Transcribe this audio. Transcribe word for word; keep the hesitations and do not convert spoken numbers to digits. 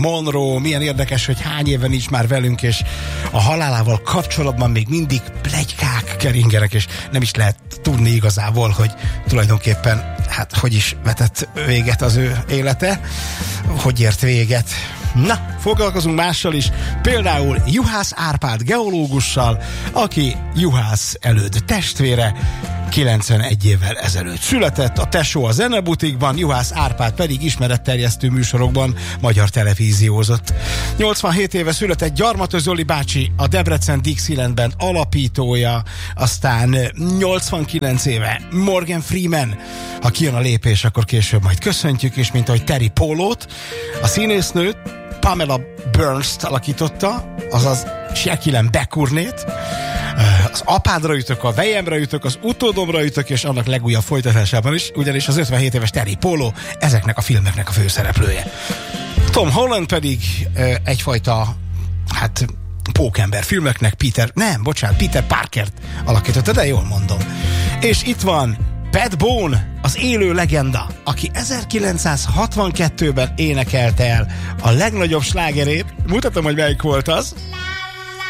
Monroe, milyen érdekes, hogy hány éve nincs már velünk, és a halálával kapcsolatban még mindig pletykák keringenek, és nem is lehet tudni igazából, hogy tulajdonképpen, hát hogy is vetett véget az ő élete, hogy ért véget. Na, foglalkozunk mással is, például Juhász Árpád geológussal, aki Juhász Előd testvére, kilencvenegy évvel ezelőtt született, a tesó a zenebutikban, Juhász Árpád pedig ismeretterjesztő műsorokban magyar televíziózott. nyolcvanhét éve született Gyarmati Zoli bácsi, a Debrecen Dixielandben alapítója, aztán nyolcvankilenc éve Morgan Freeman, ha kijön a lépés, akkor később majd köszöntjük, és mint ahogy Terry Pólót, a színésznőt Pamela Burns-t alakította, azaz Jacqueline Becournét. Az apádra ütök, a vejemre ütök, az utódomra ütök, és annak legújabb folytatásában is, ugyanis az ötvenhét éves Terry Póló ezeknek a filmeknek a főszereplője. Tom Holland pedig e, egyfajta, hát, pókember filmeknek Peter, nem, bocsánat, Peter Parkert alakította, de jól mondom. És itt van Pat Boone, az élő legenda, aki ezerkilencszázhatvankettőben énekelte el a legnagyobb slágerét. Mutatom, hogy melyik volt az.